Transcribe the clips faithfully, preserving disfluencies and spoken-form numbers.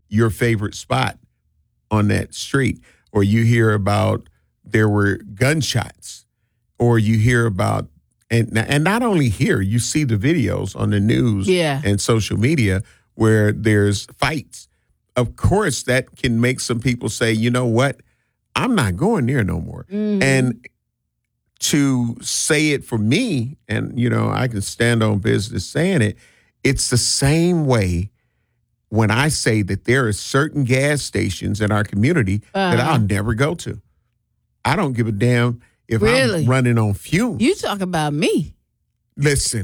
your favorite spot on that street, or you hear about there were gunshots, or you hear about, and and not only here, you see the videos on the news yeah. and social media where there's fights. Of course, that can make some people say, you know what, I'm not going there no more. Mm-hmm. And to say it for me, and, you know, I can stand on business saying it, it's the same way when I say that there are certain gas stations in our community uh-huh. that I'll never go to. I don't give a damn if really? I'm running on fumes. You talk about me. Listen,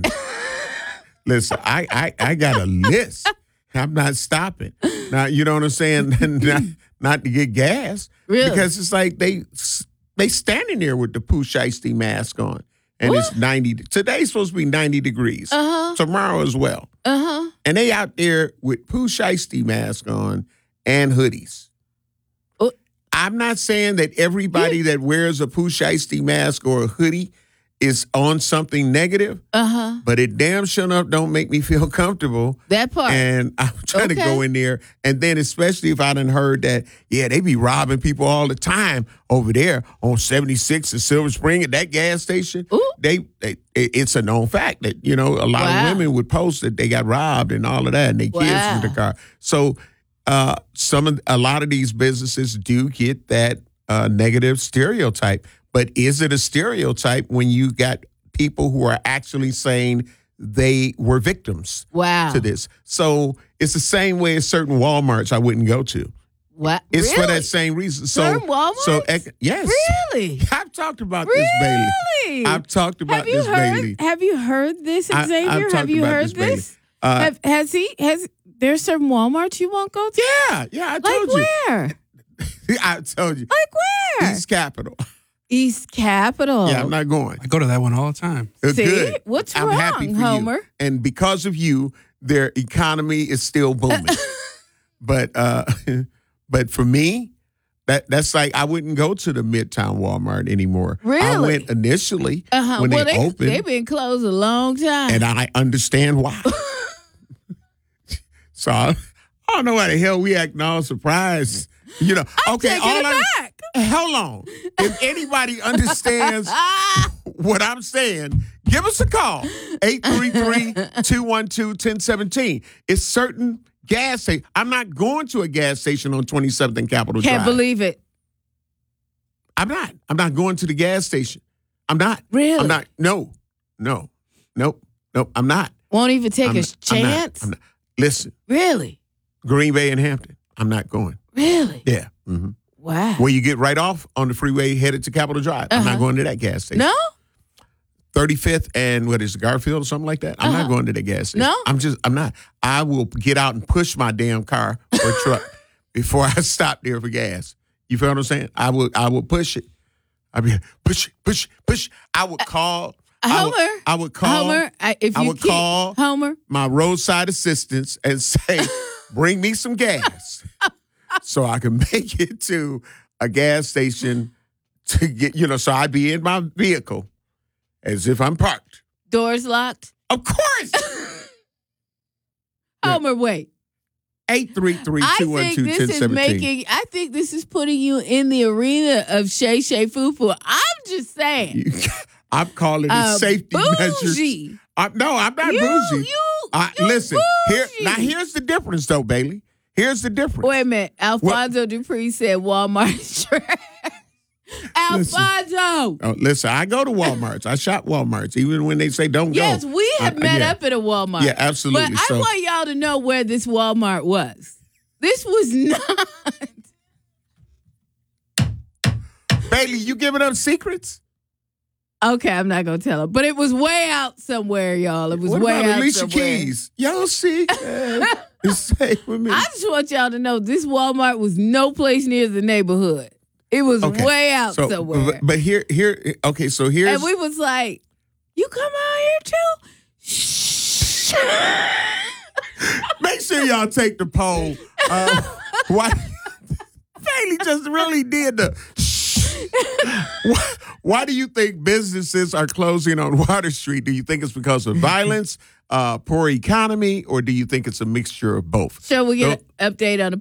listen, I, I, I got a list. I'm not stopping. Now, you know what I'm saying? not, not to get gas. Really? Because it's like they they standing there with the Pooh Shiesty mask on. And what? It's ninety. Today's supposed to be ninety degrees. Uh-huh. Tomorrow as well. Uh-huh. And they out there with Pooh Shiesty mask on and hoodies. Oh. I'm not saying that everybody yeah. that wears a Pooh Shiesty mask or a hoodie is on something negative, uh-huh. but it damn sure enough don't make me feel comfortable. That part. And I'm trying okay. to go in there, and then especially if I done heard that, yeah, they be robbing people all the time over there on seventy-six and Silver Spring at that gas station. Ooh. They, they, it's a known fact that, you know, a lot wow. of women would post that they got robbed and all of that, and their wow. kids in the car. So uh, some of a lot of these businesses do get that uh, negative stereotype. But is it a stereotype when you got people who are actually saying they were victims wow. to this? So it's the same way as certain Walmarts I wouldn't go to. What? It's really? for that same reason. So, certain Walmarts? So, yes. Really? I've talked about really? this, Bailey. I've talked about have you this, heard, Bailey. Have you heard this, Xavier? I, I've have you heard this? this? Uh, have, has he? Has there's certain Walmarts you won't go to? Yeah, yeah. I told like you. Where? I told you. Like where? East Capitol. East Capitol. Yeah, I'm not going. I go to that one all the time. It's See? good. What's I'm wrong, happy for Homer? You. And because of you, their economy is still booming. but uh, but for me, that that's like I wouldn't go to the Midtown Walmart anymore. Really? I went initially uh-huh. when well, they, they opened. They've been closed a long time. And I understand why. So I, I don't know why the hell we acting all surprised. You know, I'm okay, taking all it I, back. Hold on. If anybody understands what I'm saying, give us a call. eight three three, two one two, one zero one seven. It's certain gas stations. I'm not going to a gas station on twenty-seventh and Capitol Drive. Can't believe it. I'm not. I'm not going to the gas station. I'm not. Really? I'm not. No. No. Nope. Nope. I'm not. Won't even take I'm, a I'm chance? not, I'm not. Listen. Really? Green Bay and Hampton. I'm not going. Really? Yeah. Mm-hmm. Wow. Where you get right off on the freeway headed to Capitol Drive. Uh-huh. I'm not going to that gas station. No? thirty-fifth and what is it, Garfield or something like that? I'm uh-huh. not going to that gas station. No? I'm just, I'm not. I will get out and push my damn car or truck before I stop there for gas. You feel what I'm saying? I will, I will push it. I'd be like, push it, push it, push it. I would call. Homer. I would, I would call. Homer. I, if you I would keep, call Homer. my roadside assistants and say, bring me some gas so I can make it to a gas station to get, you know, so I'd be in my vehicle as if I'm parked. Doors locked? Of course. Homer, wait. eight three three, two one two, one I think zero this one seven. is making, I think this is putting you in the arena of Shay Shay Foo Foo. I'm just saying. You, I'm calling it uh, safety bougie. measures. I, no, I'm not you, bougie. You, I, you listen, bougie. here now here's the difference though, Bailey. Here's the difference. Wait a minute. Alfonso what? Dupree said Walmart is trash. Alfonso. Listen, oh, listen, I go to Walmarts. I shop Walmarts, even when they say don't yes, go. Yes, we have I, met yeah. up at a Walmart. Yeah, absolutely. But so, I want y'all to know where this Walmart was. This was not. Bailey, you giving up secrets? Okay, I'm not gonna tell her, but it was way out somewhere, y'all. It was what way about out Alicia somewhere. Keys? Y'all see? Uh, it's safe with me. I just want y'all to know this Walmart was no place near the neighborhood. It was okay. way out so, somewhere. But, but here, here, okay. So here's and we was like, "You come out here too." Shh. Make sure y'all take the poll. Uh, why? Bailey just really did the. Why, why do you think businesses are closing on Water Street? Do you think it's because of violence, uh, poor economy, or do you think it's a mixture of both? Shall we get so, an update on the